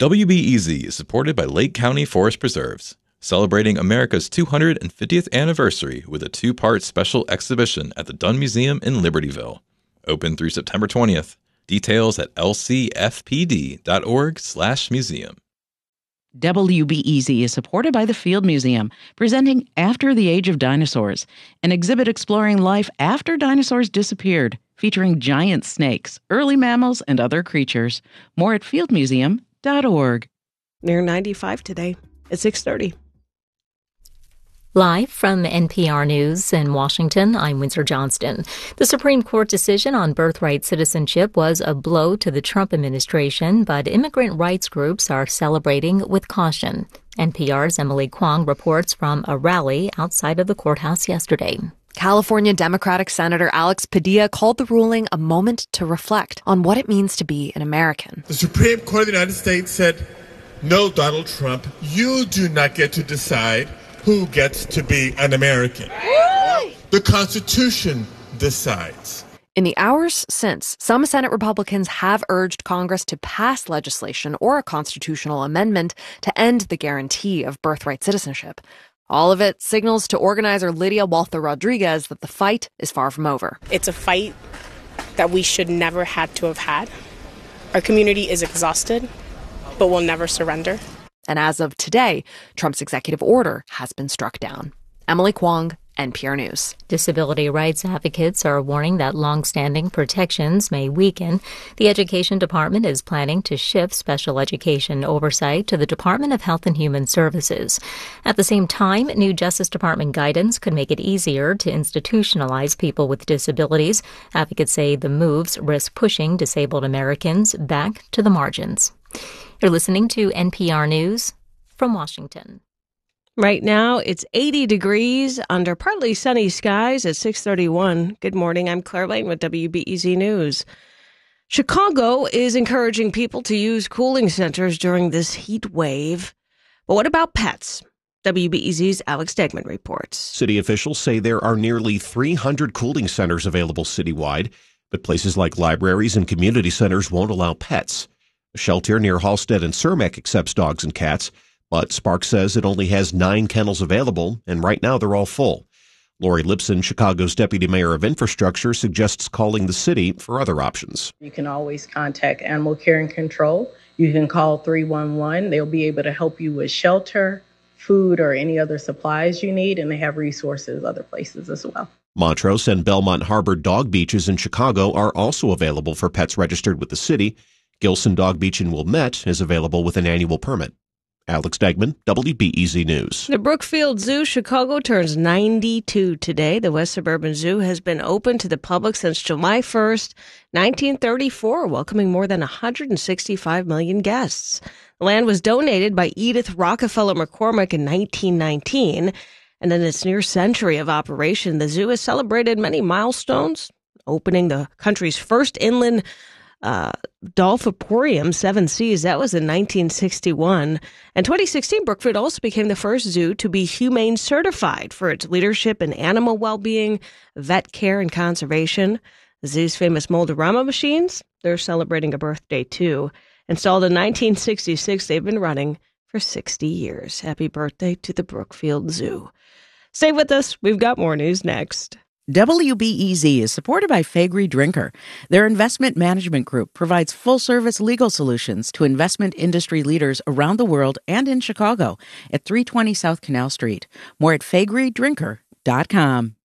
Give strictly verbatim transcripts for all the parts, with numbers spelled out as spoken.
W B E Z is supported by Lake County Forest Preserves, celebrating America's two hundred fiftieth anniversary with a two-part special exhibition at the Dunn Museum in Libertyville. Open through September twentieth. Details at l c f p d dot org slash museum. W B E Z is supported by the Field Museum, presenting After the Age of Dinosaurs, an exhibit exploring life after dinosaurs disappeared, featuring giant snakes, early mammals, and other creatures. More at field museum dot org. Near ninety-five today at six thirty. Live from N P R News in Washington, I'm Windsor Johnston. The Supreme Court decision on birthright citizenship was a blow to the Trump administration, but immigrant rights groups are celebrating with caution. N P R's Emily Kwong reports from a rally outside of the courthouse yesterday. California Democratic Senator Alex Padilla called the ruling a moment to reflect on what it means to be an American. The Supreme Court of the United States said, "No, Donald Trump, you do not get to decide who gets to be an American. The Constitution decides." In the hours since, some Senate Republicans have urged Congress to pass legislation or a constitutional amendment to end the guarantee of birthright citizenship. All of it signals to organizer Lydia Walther Rodriguez that the fight is far from over. It's a fight that we should never had to have had. Our community is exhausted, but will never surrender. And as of today, Trump's executive order has been struck down. Emily Kwong, N P R News. Disability rights advocates are warning that longstanding protections may weaken. The Education Department is planning to shift special education oversight to the Department of Health and Human Services. At the same time, new Justice Department guidance could make it easier to institutionalize people with disabilities. Advocates say the moves risk pushing disabled Americans back to the margins. You're listening to N P R News from Washington. Right now, it's eighty degrees under partly sunny skies at six thirty-one. Good morning. I'm Claire Lane with W B E Z News. Chicago is encouraging people to use cooling centers during this heat wave. But what about pets? W B E Z's Alex Degman reports. City officials say there are nearly three hundred cooling centers available citywide, but places like libraries and community centers won't allow pets. A shelter near Halstead and Cermak accepts dogs and cats, but Sparks says it only has nine kennels available, and right now they're all full. Lori Lipson, Chicago's Deputy Mayor of Infrastructure, suggests calling the city for other options. You can always contact Animal Care and Control. You can call three one one. They'll be able to help you with shelter, food, or any other supplies you need, and they have resources other places as well. Montrose and Belmont Harbor dog beaches in Chicago are also available for pets registered with the city. Gilson Dog Beach in Wilmette is available with an annual permit. Alex Degman, W B E Z News. The Brookfield Zoo, Chicago, turns ninety-two today. The West Suburban Zoo has been open to the public since July first, nineteen thirty-four, welcoming more than one hundred sixty-five million guests. The land was donated by Edith Rockefeller McCormick in nineteen nineteen, and in its near century of operation, the zoo has celebrated many milestones, opening the country's first inland Uh, Dolphiporium, Seven Seas, that was in nineteen sixty-one. And twenty sixteen, Brookfield also became the first zoo to be humane certified for its leadership in animal well-being, vet care, and conservation. The zoo's famous Mold-A-Rama machines, they're celebrating a birthday too. Installed in nineteen sixty-six, they've been running for sixty years. Happy birthday to the Brookfield Zoo. Stay with us. We've got more news next. W B E Z is supported by Faegre Drinker. Their investment management group provides full-service legal solutions to investment industry leaders around the world and in Chicago at three twenty South Canal Street. More at faegre drinker dot com.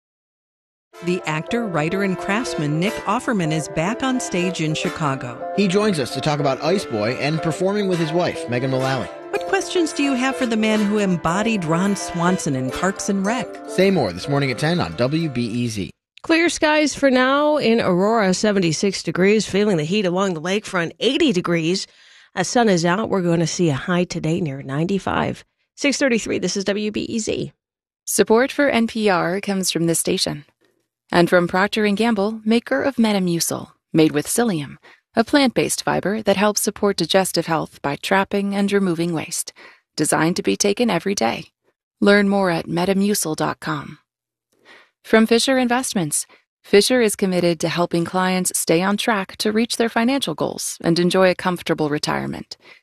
The actor, writer, and craftsman Nick Offerman is back on stage in Chicago. He joins us to talk about Ice Boy and performing with his wife, Megan Mullally. What questions do you have for the man who embodied Ron Swanson in Parks and Rec? Say more this morning at ten on W B E Z. Clear skies for now in Aurora, seventy-six degrees. Feeling the heat along the lakefront, eighty degrees. As sun is out, we're going to see a high today near ninety-five. six thirty-three, this is W B E Z. Support for N P R comes from this station. And from Procter and Gamble, maker of Metamucil, made with psyllium, a plant-based fiber that helps support digestive health by trapping and removing waste. Designed to be taken every day. Learn more at metamucil dot com. From Fisher Investments, Fisher is committed to helping clients stay on track to reach their financial goals and enjoy a comfortable retirement.